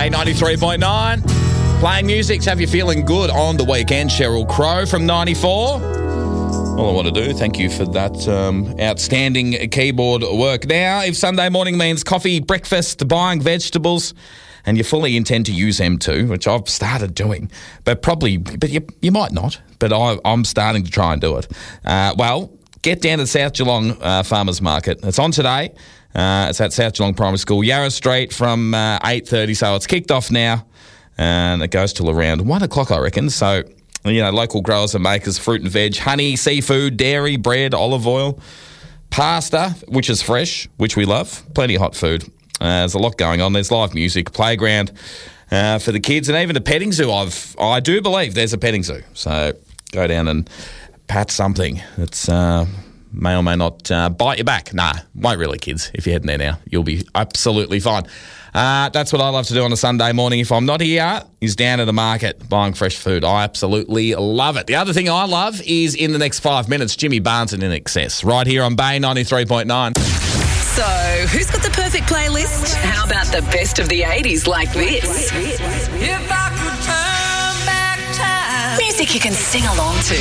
Bay 93.9. Playing music to have you feeling good on the weekend. Sheryl Crow from 94. All I want to do, thank you for that outstanding keyboard work. Now, if Sunday morning means coffee, breakfast, buying vegetables, and you fully intend to use them too, which I've started doing, but you might not, but I'm starting to try and do it. Well, get down to South Geelong Farmers Market. It's on today. It's at South Geelong Primary School, Yarra Street from 8:30, so it's kicked off now. And it goes till around 1 o'clock, I reckon. So, local growers and makers, fruit and veg, honey, seafood, dairy, bread, olive oil, pasta, which is fresh, which we love, plenty of hot food. There's a lot going on. There's live music, playground for the kids, and even a petting zoo. I do believe there's a petting zoo. So go down and pat something that's may or may not bite you back. Nah, won't really, kids. If you're heading there now, you'll be absolutely fine. That's what I love to do on a Sunday morning. If I'm not here, is down at the market buying fresh food. I absolutely love it. The other thing I love is in the next 5 minutes, Jimmy Barnes and In Excess, right here on Bay 93.9. So, who's got the perfect playlist? How about the best of the 80s like this? If I could turn back time. Music you can sing along to.